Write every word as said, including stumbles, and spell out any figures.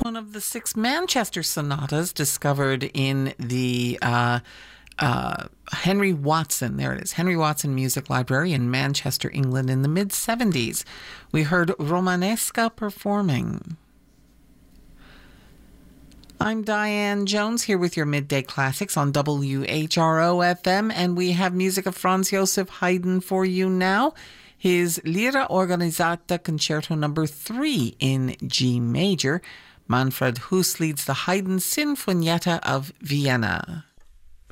one of the six Manchester sonatas discovered in the uh, uh, Henry Watson, there it is, Henry Watson Music Library in Manchester, England in the mid-seventies. We heard Romanesca performing. I'm Diane Jones here with your Midday Classics on W H R O F M, and we have music of Franz Joseph Haydn for you now. His Lira Organizzata Concerto number three in G major. Manfred Huss leads the Haydn Sinfonietta of Vienna.